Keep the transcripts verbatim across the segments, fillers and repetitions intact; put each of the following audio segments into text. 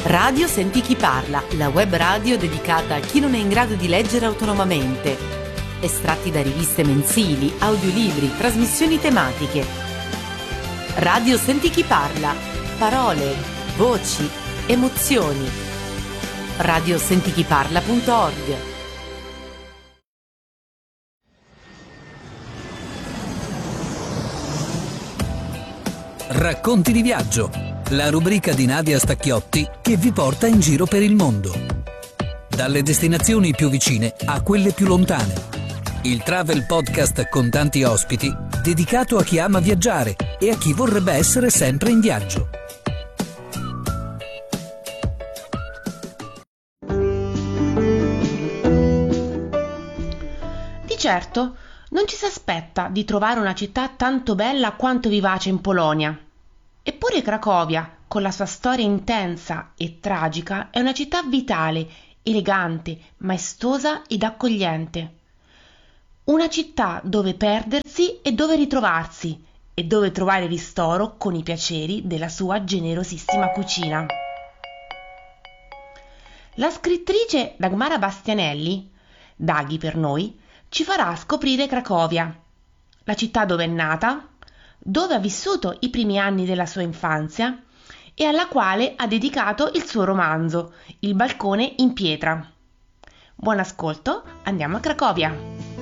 Radio Senti Chi Parla, la web radio dedicata a chi non è in grado di leggere autonomamente. Estratti da riviste mensili, audiolibri, trasmissioni tematiche. Radio Senti Chi Parla, parole, voci, emozioni. radio senti chi parla punto org. Racconti di viaggio, la rubrica di Nadia Stacchiotti che vi porta in giro per il mondo. Dalle destinazioni più vicine a quelle più lontane. Il travel podcast con tanti ospiti, dedicato a chi ama viaggiare e a chi vorrebbe essere sempre in viaggio. Di certo, non ci si aspetta di trovare una città tanto bella quanto vivace in Polonia. Eppure Cracovia, con la sua storia intensa e tragica, è una città vitale, elegante, maestosa ed accogliente. Una città dove perdersi e dove ritrovarsi, e dove trovare ristoro con i piaceri della sua generosissima cucina. La scrittrice Dagmara Bastianelli, Daghi per noi, ci farà scoprire Cracovia, la città dove è nata, dove ha vissuto i primi anni della sua infanzia e alla quale ha dedicato il suo romanzo, Il balcone in pietra. Buon ascolto, andiamo a Cracovia!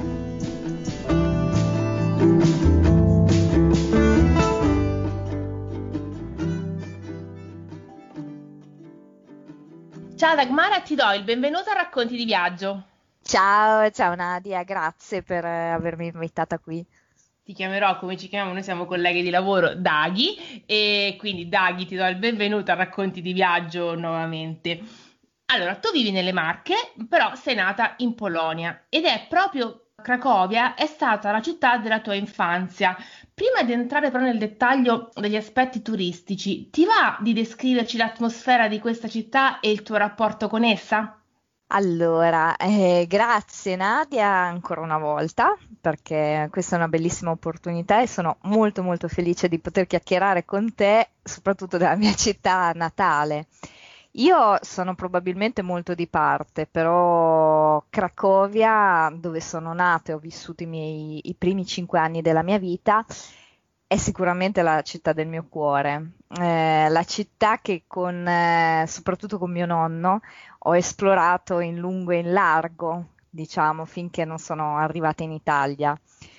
Ciao Dagmara, ti do il benvenuto a Racconti di Viaggio. Ciao, ciao Nadia, grazie per eh, avermi invitata qui. Ti chiamerò come ci chiamiamo, noi siamo colleghi di lavoro, Daghi, e quindi Daghi ti do il benvenuto a Racconti di Viaggio nuovamente. Allora, tu vivi nelle Marche, però sei nata in Polonia ed è proprio Cracovia è stata la città della tua infanzia. Prima di entrare però nel dettaglio degli aspetti turistici, ti va di descriverci l'atmosfera di questa città e il tuo rapporto con essa? Allora, eh, grazie Nadia ancora una volta, perché questa è una bellissima opportunità e sono molto molto felice di poter chiacchierare con te, soprattutto della mia città natale. Io sono probabilmente molto di parte, però Cracovia, dove sono nata e ho vissuto i miei i primi cinque anni della mia vita, è sicuramente la città del mio cuore. Eh, la città che con, eh, soprattutto con mio nonno, ho esplorato in lungo e in largo, diciamo, finché non sono arrivata in Italia.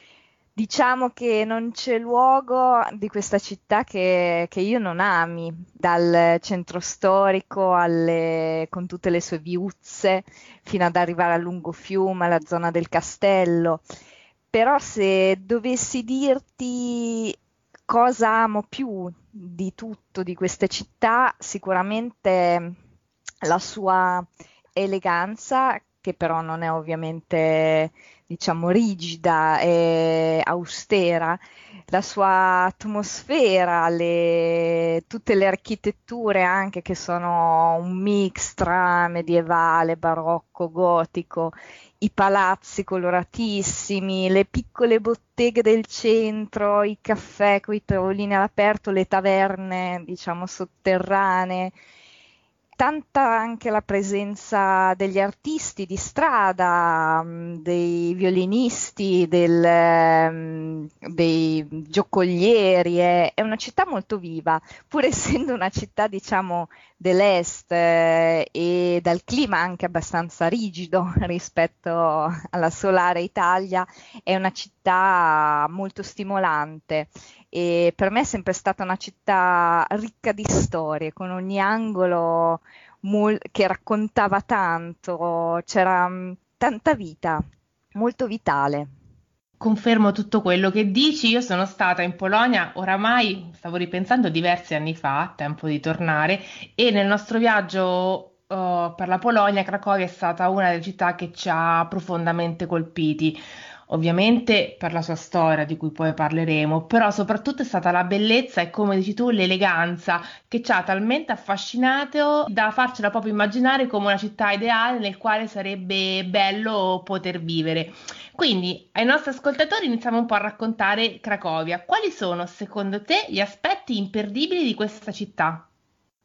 Diciamo che non c'è luogo di questa città che, che io non ami, dal centro storico alle, con tutte le sue viuzze, fino ad arrivare al lungofiume, alla zona del castello. Però se dovessi dirti cosa amo più di tutto di queste città, sicuramente la sua eleganza, che però non è ovviamente, diciamo, rigida e austera, la sua atmosfera, le- tutte le architetture anche che sono un mix tra medievale, barocco, gotico, i palazzi coloratissimi, le piccole botteghe del centro, i caffè con i tavolini all'aperto, le taverne, diciamo, sotterranee. Tanta anche la presenza degli artisti di strada, mh, dei violinisti, del, mh, dei giocolieri, è, è una città molto viva, pur essendo una città, diciamo, dell'est eh, e dal clima anche abbastanza rigido rispetto alla solare Italia, è una città molto stimolante. E per me è sempre stata una città ricca di storie, con ogni angolo mol- che raccontava tanto, c'era mh, tanta vita, molto vitale. Confermo tutto quello che dici, io sono stata in Polonia oramai, stavo ripensando diversi anni fa, tempo di tornare, e nel nostro viaggio eh, per la Polonia, Cracovia è stata una delle città che ci ha profondamente colpiti. Ovviamente per la sua storia, di cui poi parleremo, però soprattutto è stata la bellezza e, come dici tu, l'eleganza che ci ha talmente affascinato da farcela proprio immaginare come una città ideale nel quale sarebbe bello poter vivere. Quindi, ai nostri ascoltatori iniziamo un po' a raccontare Cracovia. Quali sono, secondo te, gli aspetti imperdibili di questa città?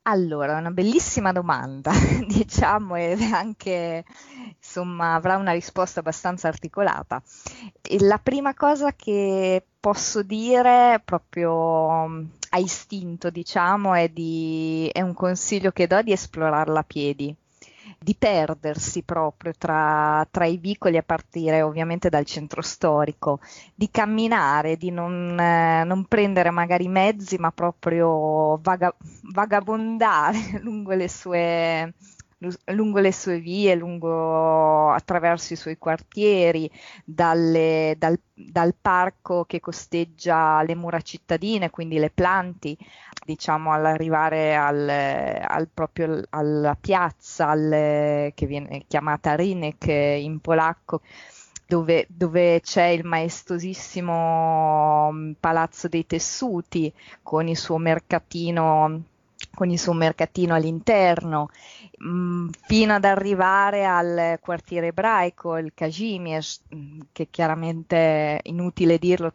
Allora, è una bellissima domanda, diciamo, ed è anche, insomma, avrà una risposta abbastanza articolata. E la prima cosa che posso dire, proprio mm, a istinto, diciamo, è, di, è un consiglio che do di esplorarla a piedi, di perdersi proprio tra, tra i vicoli a partire ovviamente dal centro storico, di camminare, di non, eh, non prendere magari mezzi, ma proprio vaga- vagabondare lungo le sue, lu- lungo le sue vie, lungo, attraverso i suoi quartieri, dalle- dal, dal parco che costeggia le mura cittadine, quindi le planti, diciamo all'arrivare al, al proprio alla piazza al- che viene chiamata Rynek in polacco, dove, dove c'è il maestosissimo mm, Palazzo dei Tessuti con il suo mercatino, con il suo mercatino all'interno, mm, fino ad arrivare al quartiere ebraico, il Kazimierz, mm, che chiaramente è inutile dirlo,